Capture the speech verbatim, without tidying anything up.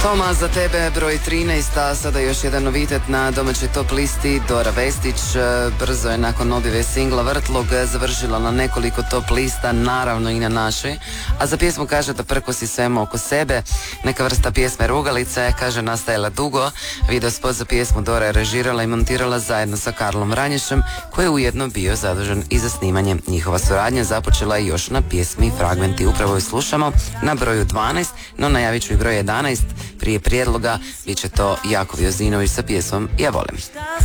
Toma, za tebe broj trinaest, a sada još jedan novitet na domaćoj top listi. Dora Vestić brzo je nakon objave singla Vrtlog završila na nekoliko top lista, naravno i na našoj. A za pjesmu kaže da prkosi svemu oko sebe. Neka vrsta pjesme rugalice, kaže, nastajala dugo. Video spot za pjesmu Dora je režirala i montirala zajedno sa Karlom Ranješem, koji je ujedno bio zadužen i za snimanje. Njihova suradnja započela je još na pjesmi Fragmenti. Upravo ju slušamo na broju dvanaest, no najavit ću i broj jedanaest. Prije prijedloga bit će to Jakov Jozinović sa pjesmom Ja volim.